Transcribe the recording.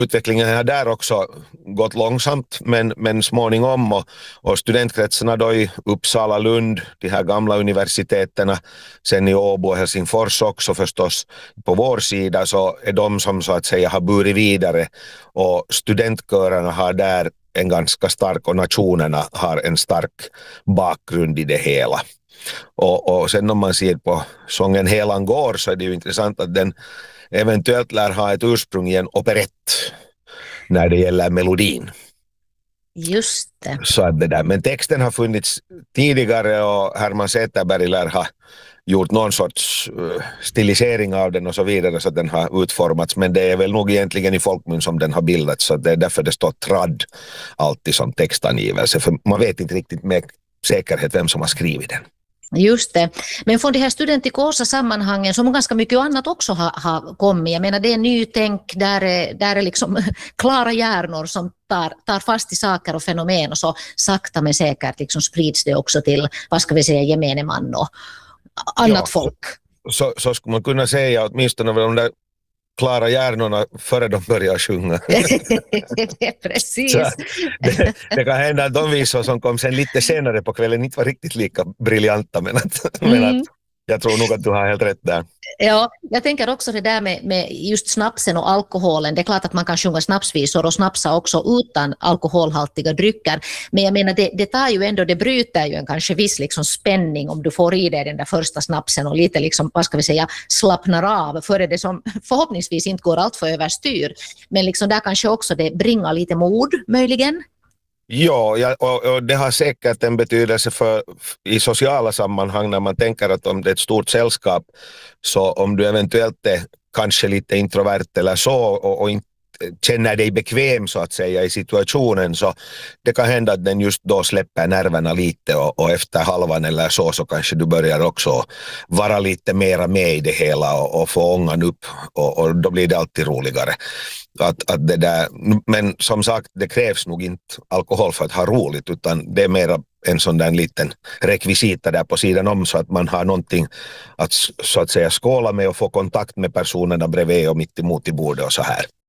utvecklingen har där också gått långsamt men småningom och studentkretsarna då i Uppsala, Lund, de här gamla universiteterna, sen i Åbo och Helsingfors också förstås på vår sida, så är de som så att säga har burit vidare, och studentkörerna har där en ganska stark och nationerna har en stark bakgrund i det hela. Och sen om man ser på sången Helan går, så är det ju intressant att den eventuellt lär ha ett ursprung i en operett när det gäller melodin. Just det. Så att det där. Men texten har funnits tidigare, och Herman Zetterberg lär ha gjort någon sorts stilisering av den och så vidare, så att den har utformats, men det är väl nog egentligen i folkmun som den har bildats, så det är därför det står tradd alltid som textangivelse, för man vet inte riktigt med säkerhet vem som har skrivit den. Just det. Men från det här studentikosa sammanhangen som ganska mycket annat också har kommit. Jag menar, det är nytänk, där är liksom klara hjärnor som tar fast i saker och fenomen, och så sakta men säkert liksom sprids det också till, vad ska vi säga, gemene man och annat folk. Så skulle man kunna säga, åtminstone de där klara hjärnorna före de börjar sjunga. Precis. Det kan hända att de visor som kom sen lite senare på kvällen inte var riktigt lika briljanta, men att jag tror nog att du har helt rätt där. Ja, jag tänker också det där med just snapsen och alkoholen. Det är klart att man kan sjunga snapsvisor och snapsa också utan alkoholhaltiga drycker. Men jag menar, det tar ju ändå, det bryter ju en kanske viss liksom spänning om du får i dig den där första snapsen och lite liksom, vad ska vi säga, slappnar av före det som förhoppningsvis inte går allt för överstyr. Men liksom där kanske också det bringar lite mod möjligen. Ja, och det har säkert en betydelse för i sociala sammanhang när man tänker att om det är ett stort sällskap, så om du eventuellt är kanske lite introvert eller så och inte känner dig bekväm så att säga i situationen, så det kan hända att den just då släpper nerverna lite, och efter halvan eller så kanske du börjar också vara lite mera med i det hela och få ångan upp, och då blir det alltid roligare. Att det där, men som sagt, det krävs nog inte alkohol för att ha roligt, utan det är mera en sån där liten rekvisita där på sidan om, så att man har någonting att så att säga skåla med och få kontakt med personerna bredvid och mitt emot i bordet och så här.